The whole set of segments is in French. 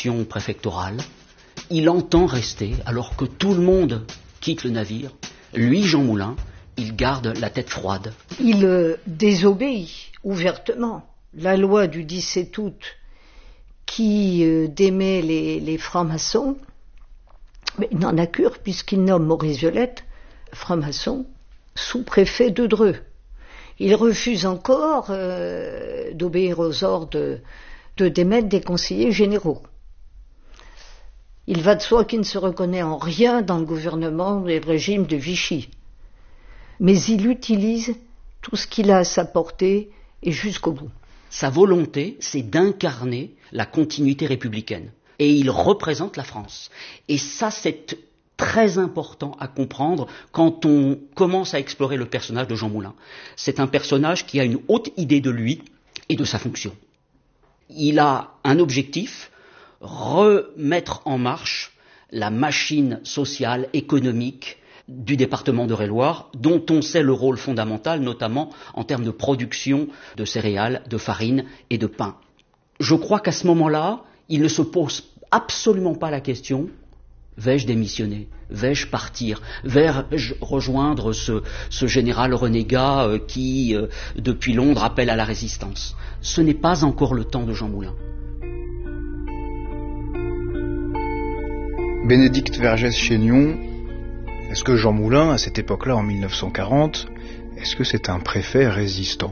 fonction préfectorale. Il entend rester, alors que tout le monde quitte le navire. Lui, Jean Moulin, il garde la tête froide. Il désobéit ouvertement. La loi du 17 août qui démet les francs-maçons, mais il n'en a cure puisqu'il nomme Maurice Violette, franc-maçon, sous-préfet de Dreux. Il refuse encore d'obéir aux ordres de démettre des conseillers généraux. Il va de soi qu'il ne se reconnaît en rien dans le gouvernement et le régime de Vichy. Mais il utilise tout ce qu'il a à sa portée et jusqu'au bout. Sa volonté, c'est d'incarner la continuité républicaine. Et il représente la France. Et ça, c'est très important à comprendre quand on commence à explorer le personnage de Jean Moulin. C'est un personnage qui a une haute idée de lui et de sa fonction. Il a un objectif, remettre en marche la machine sociale, économique du département d'Eure-et-Loir, dont on sait le rôle fondamental, notamment en termes de production de céréales, de farine et de pain. Je crois qu'à ce moment-là, il ne se pose absolument pas la question: vais-je démissionner? Vais-je partir? Vais-je rejoindre ce général renégat qui, depuis Londres, appelle à la résistance? Ce n'est pas encore le temps de Jean Moulin. Bénédicte Vergès-Chaignon, est-ce que Jean Moulin, à cette époque-là, en 1940, est-ce que c'est un préfet résistant?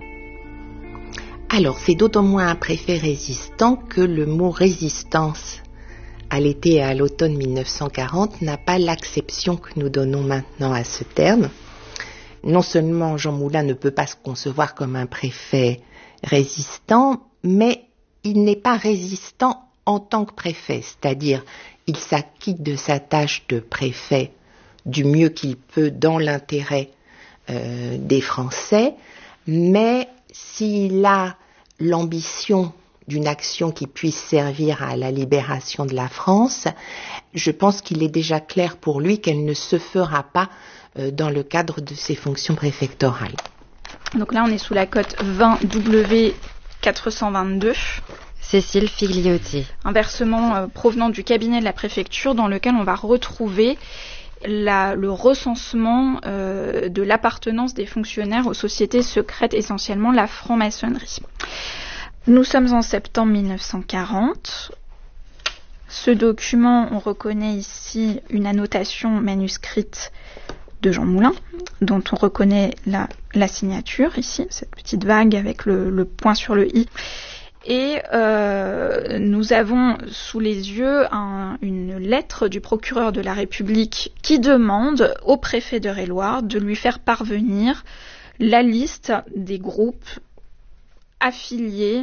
Alors, c'est d'autant moins un préfet résistant que le mot résistance, à l'été et à l'automne 1940, n'a pas l'acception que nous donnons maintenant à ce terme. Non seulement Jean Moulin ne peut pas se concevoir comme un préfet résistant, mais il n'est pas résistant en tant que préfet, c'est-à-dire il s'acquitte de sa tâche de préfet du mieux qu'il peut dans l'intérêt des Français, mais s'il a l'ambition d'une action qui puisse servir à la libération de la France, je pense qu'il est déjà clair pour lui qu'elle ne se fera pas dans le cadre de ses fonctions préfectorales. Donc là, on est sous la cote 20W 422. Cécile Figliotti. Un versement provenant du cabinet de la préfecture dans lequel on va retrouver le recensement de l'appartenance des fonctionnaires aux sociétés secrètes, essentiellement la franc-maçonnerie. Nous sommes en septembre 1940. Ce document, on reconnaît ici une annotation manuscrite de Jean Moulin, dont on reconnaît la signature ici, cette petite vague avec le point sur le i. Et nous avons sous les yeux une lettre du procureur de la République qui demande au préfet d'Eure-et-Loir de lui faire parvenir la liste des groupes affiliés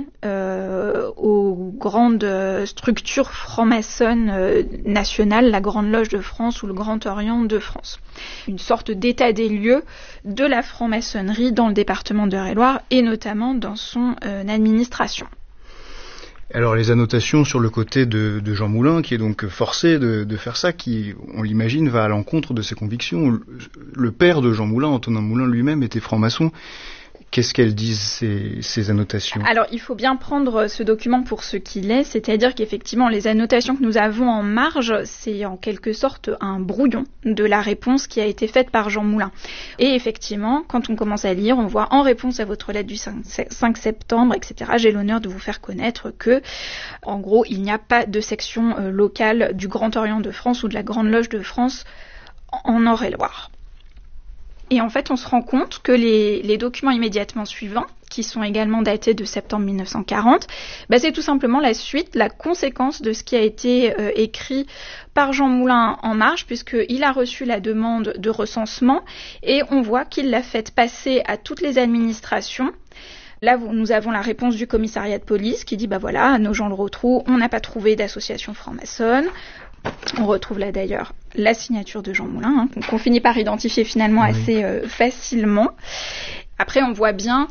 aux grandes structures franc-maçonnes nationales, la Grande Loge de France ou le Grand Orient de France. Une sorte d'état des lieux de la franc-maçonnerie dans le département d'Eure-et-Loir et notamment dans son administration. Alors les annotations sur le côté de Jean Moulin, qui est donc forcé de faire ça, qui, on l'imagine, va à l'encontre de ses convictions. Le père de Jean Moulin, Antonin Moulin lui-même, était franc-maçon. Qu'est-ce qu'elles disent, ces annotations ? Alors, il faut bien prendre ce document pour ce qu'il est, c'est-à-dire qu'effectivement, les annotations que nous avons en marge, c'est en quelque sorte un brouillon de la réponse qui a été faite par Jean Moulin. Et effectivement, quand on commence à lire, on voit en réponse à votre lettre du 5 septembre, etc., j'ai l'honneur de vous faire connaître que, en gros, il n'y a pas de section locale du Grand Orient de France ou de la Grande Loge de France en Eure-et-Loir. Et en fait, on se rend compte que les documents immédiatement suivants, qui sont également datés de septembre 1940, c'est tout simplement la suite, la conséquence de ce qui a été écrit par Jean Moulin en marge, puisqu'il a reçu la demande de recensement et on voit qu'il l'a faite passer à toutes les administrations. Là, nous avons la réponse du commissariat de police qui dit, voilà, à Nogent-le-Rotrou, on n'a pas trouvé d'association franc-maçonne. On retrouve là d'ailleurs la signature de Jean Moulin, qu'on finit par identifier finalement assez facilement. Après, on voit bien,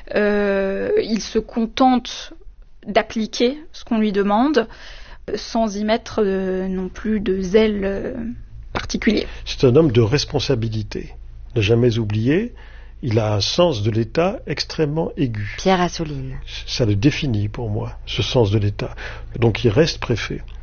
il se contente d'appliquer ce qu'on lui demande, sans y mettre non plus de zèle particulier. C'est un homme de responsabilité, ne jamais oublier. Il a un sens de l'État extrêmement aigu. Pierre Assouline. Ça le définit pour moi, ce sens de l'État. Donc il reste préfet.